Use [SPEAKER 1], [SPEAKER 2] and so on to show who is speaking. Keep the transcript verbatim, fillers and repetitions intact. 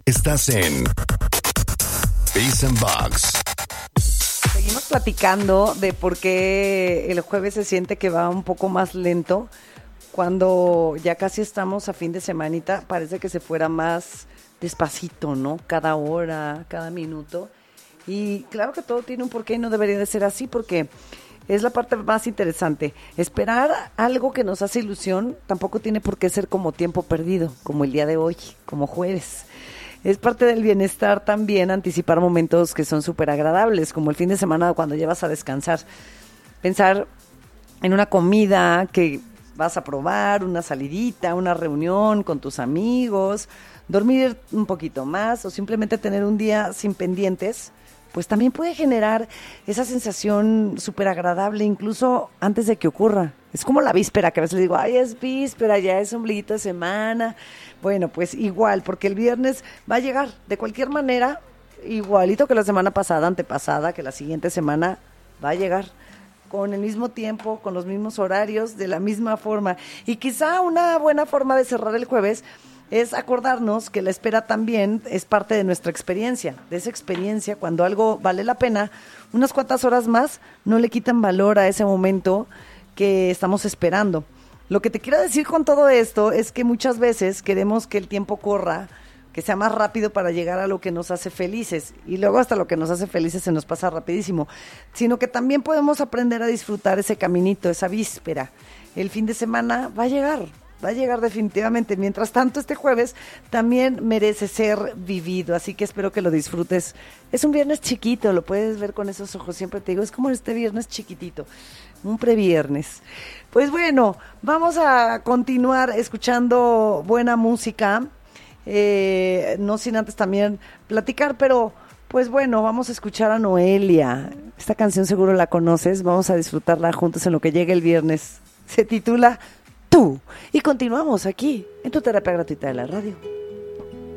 [SPEAKER 1] Estás en Peace and Box.
[SPEAKER 2] Seguimos platicando de por qué el jueves se siente que va un poco más lento. Cuando ya casi estamos a fin de semanita, parece que se fuera más despacito, ¿no? Cada hora, cada minuto. Y claro que todo tiene un porqué y no debería de ser así, porque es la parte más interesante. Esperar algo que nos hace ilusión tampoco tiene por qué ser como tiempo perdido, como el día de hoy, como jueves. Es parte del bienestar también anticipar momentos que son súper agradables, como el fin de semana cuando llevas a descansar. Pensar en una comida que vas a probar, una salidita, una reunión con tus amigos, dormir un poquito más o simplemente tener un día sin pendientes, pues también puede generar esa sensación súper agradable incluso antes de que ocurra. Es como la víspera, que a veces le digo, ay, es víspera, ya es ombliguito de semana. Bueno, pues igual, porque el viernes va a llegar de cualquier manera, igualito que la semana pasada, antepasada, que la siguiente semana va a llegar con el mismo tiempo, con los mismos horarios, de la misma forma. Y quizá una buena forma de cerrar el jueves es acordarnos que la espera también es parte de nuestra experiencia. De esa experiencia, cuando algo vale la pena, unas cuantas horas más no le quitan valor a ese momento que estamos esperando. Lo que te quiero decir con todo esto es que muchas veces queremos que el tiempo corra, que sea más rápido para llegar a lo que nos hace felices, y luego hasta lo que nos hace felices se nos pasa rapidísimo, sino que también podemos aprender a disfrutar ese caminito, esa víspera. El fin de semana va a llegar, va a llegar definitivamente. Mientras tanto, este jueves también merece ser vivido, así que espero que lo disfrutes. Es un viernes chiquito, lo puedes ver con esos ojos, siempre te digo, es como este viernes chiquitito, un previernes. Pues bueno, vamos a continuar escuchando buena música. Eh, no sin antes también platicar, pero pues bueno, vamos a escuchar a Noelia. Esta canción seguro la conoces, vamos a disfrutarla juntos en lo que llegue el viernes. Se titula Tú. Y continuamos aquí en tu terapia gratuita de la radio.